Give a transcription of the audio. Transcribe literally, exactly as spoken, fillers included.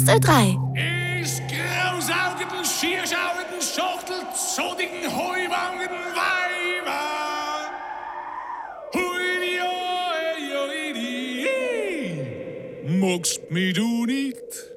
zwei, drei. Ich grausaugenden, schierschauenden, schachtelzodigen, heuwangenden Weiber. Hui, oi, oi, di, magst mich du nicht?